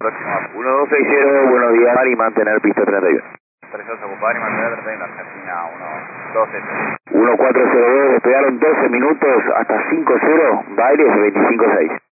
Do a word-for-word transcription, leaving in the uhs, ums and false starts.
Próximo. uno dos seis cero, buenos días, y mantener pista treinta y uno. tres dos ocupar y mantener treinta y uno, Argentina uno doce. uno cuatro cero dos, despegaron doce minutos hasta cinco cero, bailes de veinticinco seis.